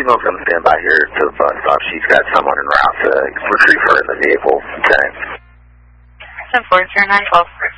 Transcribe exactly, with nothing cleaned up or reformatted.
female's going to stand by here to the bus stop. She's got someone en route to retrieve her in the vehicle. Okay. ten four zero nine twelve.